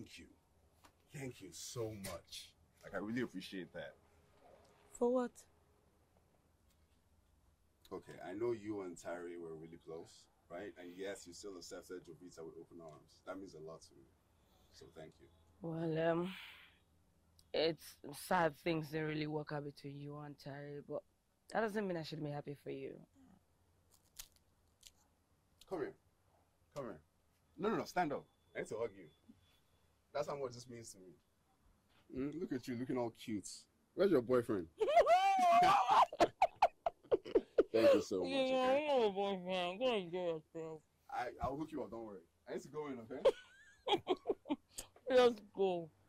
thank you. Thank you so much. Like, I really appreciate that. For what? Okay, I know you and Tyree were really close, right? And yes, you still accepted Jovita with open arms. That means a lot to me. So thank you. Well, it's sad things didn't really work out between you and Terry, but that doesn't mean I should be happy for you. Come here. Come here. No, stand up. I need to hug you. That's how much this means to me. Look at you, looking all cute. Where's your boyfriend? Thank you so much. Okay? Yeah, boyfriend. Go enjoy yourself. I'll hook you up, don't worry. I need to go in, okay? Let's go.